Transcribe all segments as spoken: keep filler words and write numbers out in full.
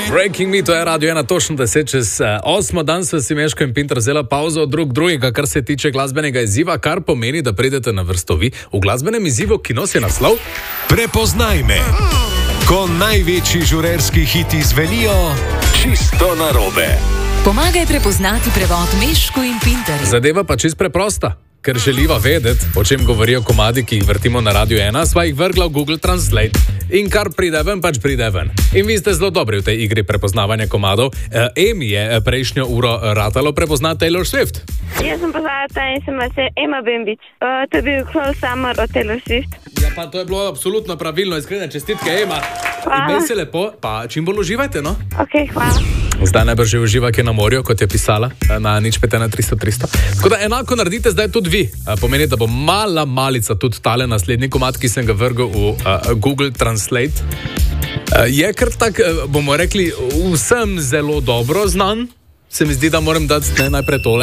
Breaking Me, to je Radio ena, točno deset čez osmo. Dan sva si Meško in Pinter vzela pauzo od drug drugega, kar se tiče glasbenega izziva, kar pomeni, da pridete na vrsto vi v glasbenem izzivu, ki nosi naslov Prepoznaj me. Ko največji žurerski hiti zvenijo čisto narobe. Pomagaj prepoznati prevod Meško in Pinter. Zadeva pa čist preprosta. Ker želiva vedeti, o čem govorijo komadi, ki jih vrtimo na Radio ena, sva jih vrgla v Google Translate. In kar pride ven, pač pride ven. In vi ste zelo dobri v tej igri prepoznavanja komadov. Emi je prejšnjo uro ratalo prepoznati Taylor Swift. Jaz sem poznala ta in sem se Emma Bembić. Uh, to je bil Close Summer od Taylor Swift. Ja, pa to je bilo absolutno pravilno. Iskrene čestitke, Emma. Imej se lepo, pa čim bolj uživajte, no? Ok, hvala. Zdaj najbrž že uživa, ki je na morju, kot je pisala, na nič pet ena tristo tristo. Tako da enako naredite zdaj tudi vi. Pomeni, da bo mala malica tudi tale naslednji komad, ki sem ga vrgel v uh, Google Translate. Uh, je kar tak, uh, bomo rekli, vsem zelo dobro znan. Se mi zdi, da moram dati ne, najprej tole.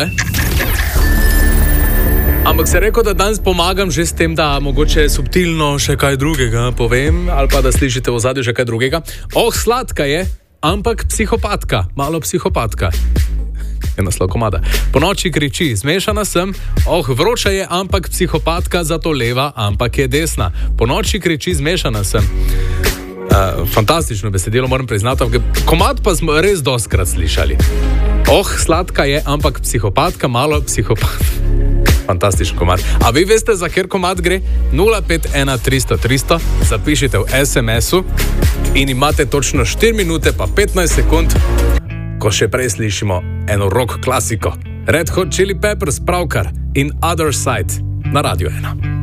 Ampak se rekel, da danes pomagam že s tem, da mogoče subtilno še kaj drugega povem, ali pa da slišite v ozadju še kaj drugega. Oh, sladka je, ampak psihopatka, malo psihopatka. Je naslov komada. Po noči kriči, zmešana sem, oh, vroča je, ampak psihopatka, zato leva, ampak je desna. Po noči kriči, zmešana sem. Uh, fantastično besedilo, moram priznati, komad pa smo res dostkrat slišali. Oh, sladka je, ampak psihopatka, malo psihopatka. Fantastičen komad. A vi veste, za kjer komad gre? nula pet ena tristo tristo, zapišite v es em esu in imate točno štiri minute pa petnajst sekund, ko še prej slišimo eno rock klasiko. Red Hot Chili Peppers, pravkar, in Other Side na Radio ena.